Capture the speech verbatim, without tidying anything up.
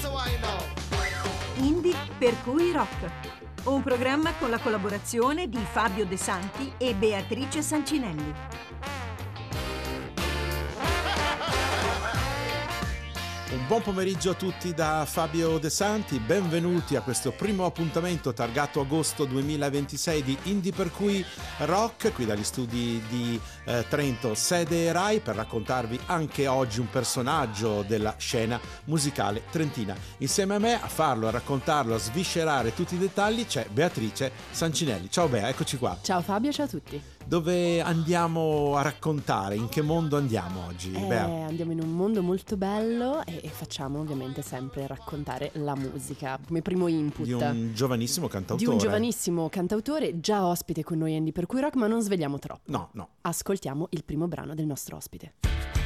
Indie per cui rock. Un programma con la collaborazione di Fabio De Santi e Beatrice Sancinelli. Un buon pomeriggio a tutti da Fabio De Santi, benvenuti a questo primo appuntamento targato agosto duemilaventisei di Indie per cui rock, qui dagli studi di eh, Trento, sede Rai, per raccontarvi anche oggi un personaggio della scena musicale trentina. Insieme a me a farlo, a raccontarlo, a sviscerare tutti i dettagli c'è Beatrice Sancinelli. Ciao Bea, eccoci qua. Ciao Fabio, ciao a tutti. Dove andiamo a raccontare? In che mondo andiamo oggi, eh, Bea? Andiamo in un mondo molto bello e, e facciamo ovviamente sempre raccontare la musica come primo input. Di un giovanissimo cantautore. Di un giovanissimo cantautore già ospite con noi a Indie per cui rock, ma non svegliamo troppo. No, no. Ascoltiamo il primo brano del nostro ospite.